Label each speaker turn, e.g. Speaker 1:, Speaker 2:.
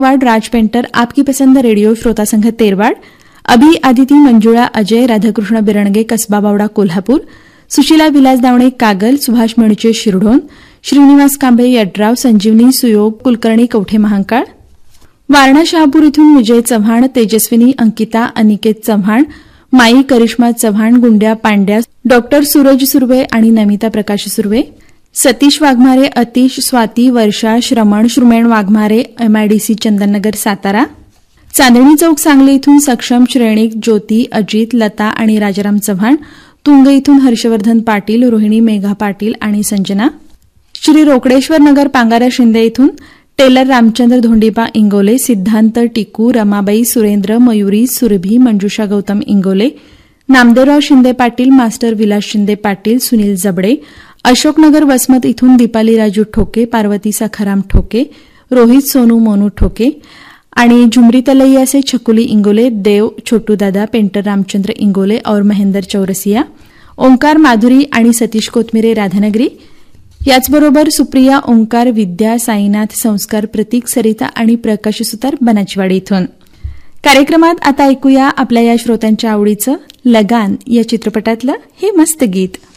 Speaker 1: Ward राज painter, आपकी पसंद radio श्रोता संघ तेरवाड, अभि आदिती मंजुळा अजय राधाकृष्ण बिरणगे कसबा बावडा कोल्हापूर, सुशीला विलास दावणे कागल, सुभाष मेणुचे शिरढोण, श्रीनिवास कांबळे यड्राव, संजीवनी सुयोग कुलकर्णी कवठे महांकाळ, वारणा शहापूर इथून विजय चव्हाण, तेजस्विनी अंकिता अनिकेत चव्हाण, माई करिश्मा चव्हाण, गुंड्या पांड्या, डॉक्टर सूरज सुर्वे आणि नमिता प्रकाश सुर्वे, सतीश वाघमारे, अतिश, स्वाती, वर्षा, श्रमण, श्रुमेण वाघमारे, एमआयडीसी चंदननगर सातारा, चांदणी चौक सांगली इथून सक्षम, श्रेणिक, ज्योती, अजित, लता आणि राजाराम चव्हाण, तुंग इथून हर्षवर्धन पाटील, रोहिणी मेघा पाटील आणि संजना, श्री रोकडेश्वर नगर पांगारा शिंदे इथून टेलर रामचंद्र धोंडीबा इंगोले, सिद्धांत टिकू, रमाबाई सुरेंद्र, मयुरी सुरभी, मंजुषा गौतम इंगोले, नामदेवराव शिंदे पाटील, मास्टर विलास शिंदे पाटील, सुनील जबडे, अशोकनगर वसमत इथून दीपाली राजू ठोके, पार्वती सखाराम ठोके, रोहित सोनू मोनू ठोके आणि झुमरी तलैया से छकुली इंगोले, देव छोटूदादा, पेंटर रामचंद्र इंगोले और महेंदर चौरसिया, ओंकार माधुरी आणि सतीश कोथमिरे राधानगरी, याचबरोबर सुप्रिया, ओंकार, विद्या, साईनाथ, संस्कार, प्रतीक, सरिता आणि प्रकाश सुतार बनाचवाडी इथून. कार्यक्रमात आता ऐकूया आपल्या या श्रोत्यांच्या आवडीचं लगान या चित्रपटातलं हे मस्त गीत.